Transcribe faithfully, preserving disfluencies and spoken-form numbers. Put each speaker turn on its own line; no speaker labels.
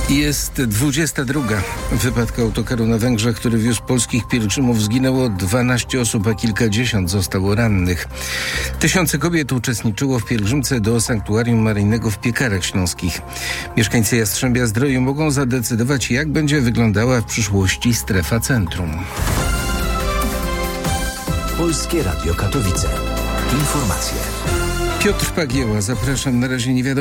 Jest dwudziesta druga. W wypadku autokaru na Węgrzech, który wiózł polskich pielgrzymów, zginęło dwanaście osób, a kilkadziesiąt zostało rannych. Tysiące kobiet uczestniczyło w pielgrzymce do sanktuarium maryjnego w Piekarach Śląskich. Mieszkańcy Jastrzębia-Zdroju mogą zadecydować, jak będzie wyglądała w przyszłości strefa centrum.
Polskie Radio Katowice. Informacje.
Piotr Pagieła, zapraszam. Na razie nie wiadomo.